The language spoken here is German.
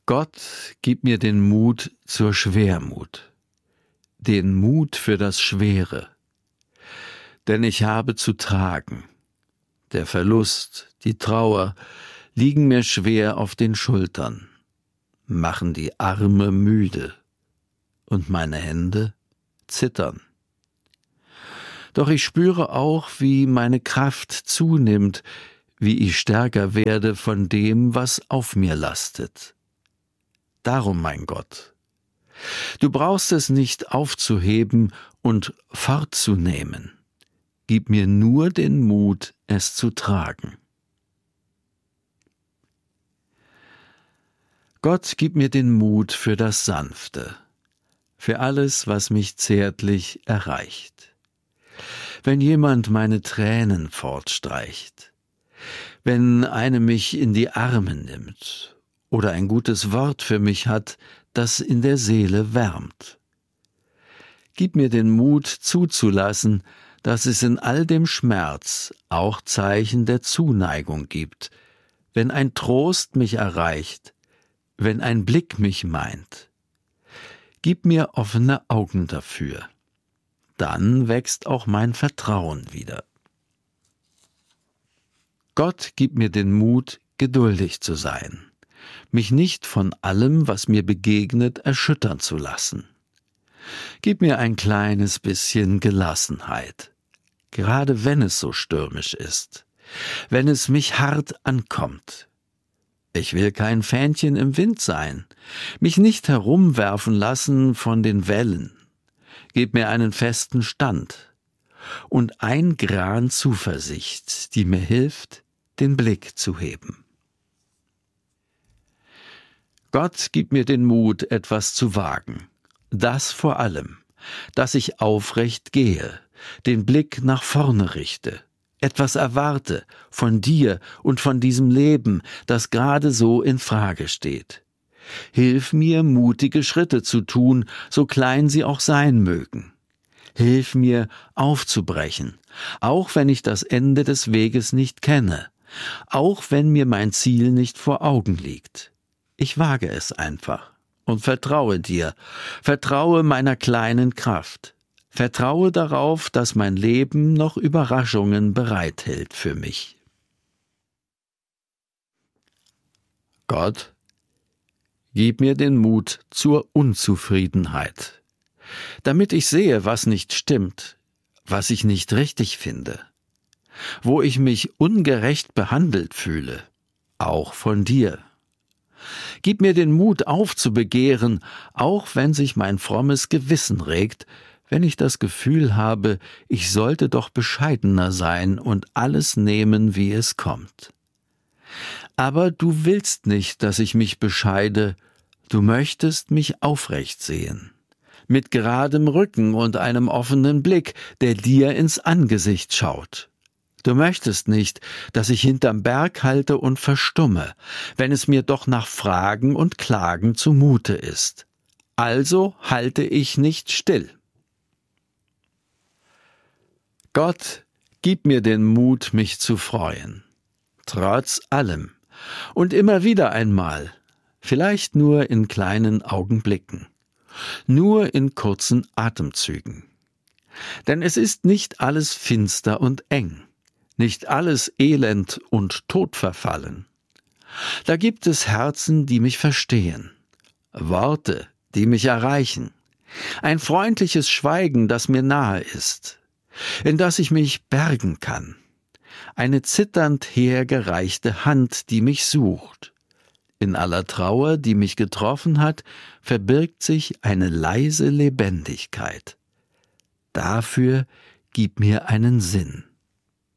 Gott, gib mir den Mut zur Schwermut, den Mut für das Schwere, denn ich habe zu tragen. Der Verlust, die Trauer liegen mir schwer auf den Schultern, machen die Arme müde und meine Hände zittern. Doch ich spüre auch, wie meine Kraft zunimmt, wie ich stärker werde von dem, was auf mir lastet. Darum, mein Gott, du brauchst es nicht aufzuheben und fortzunehmen. Gib mir nur den Mut, es zu tragen. Gott, gib mir den Mut für das Sanfte, für alles, was mich zärtlich erreicht. Wenn jemand meine Tränen fortstreicht, wenn eine mich in die Arme nimmt oder ein gutes Wort für mich hat, das in der Seele wärmt. Gib mir den Mut zuzulassen, dass es in all dem Schmerz auch Zeichen der Zuneigung gibt, wenn ein Trost mich erreicht, wenn ein Blick mich meint. Gib mir offene Augen dafür. Dann wächst auch mein Vertrauen wieder. Gott, gib mir den Mut, geduldig zu sein, mich nicht von allem, was mir begegnet, erschüttern zu lassen. Gib mir ein kleines bisschen Gelassenheit, gerade wenn es so stürmisch ist, wenn es mich hart ankommt. Ich will kein Fähnchen im Wind sein, mich nicht herumwerfen lassen von den Wellen. Gib mir einen festen Stand und ein Gran Zuversicht, die mir hilft, den Blick zu heben. Gott, gib mir den Mut, etwas zu wagen, das vor allem, dass ich aufrecht gehe, den Blick nach vorne richte, etwas erwarte von dir und von diesem Leben, das gerade so in Frage steht. Hilf mir, mutige Schritte zu tun, so klein sie auch sein mögen. Hilf mir, aufzubrechen, auch wenn ich das Ende des Weges nicht kenne, auch wenn mir mein Ziel nicht vor Augen liegt. Ich wage es einfach und vertraue dir, vertraue meiner kleinen Kraft, vertraue darauf, dass mein Leben noch Überraschungen bereithält für mich. Gott, gib mir den Mut zur Unzufriedenheit, damit ich sehe, was nicht stimmt, was ich nicht richtig finde, wo ich mich ungerecht behandelt fühle, auch von dir. Gib mir den Mut aufzubegehren, auch wenn sich mein frommes Gewissen regt, wenn ich das Gefühl habe, ich sollte doch bescheidener sein und alles nehmen, wie es kommt. Aber du willst nicht, dass ich mich bescheide, du möchtest mich aufrecht sehen, mit geradem Rücken und einem offenen Blick, der dir ins Angesicht schaut. Du möchtest nicht, dass ich hinterm Berg halte und verstumme, wenn es mir doch nach Fragen und Klagen zumute ist. Also halte ich nicht still. Gott, gib mir den Mut, mich zu freuen, trotz allem und immer wieder einmal, vielleicht nur in kleinen Augenblicken, nur in kurzen Atemzügen. Denn es ist nicht alles finster und eng, nicht alles elend und todverfallen. Da gibt es Herzen, die mich verstehen, Worte, die mich erreichen, ein freundliches Schweigen, das mir nahe ist, in das ich mich bergen kann, eine zitternd hergereichte Hand, die mich sucht. In aller Trauer, die mich getroffen hat, verbirgt sich eine leise Lebendigkeit. Dafür gib mir einen Sinn.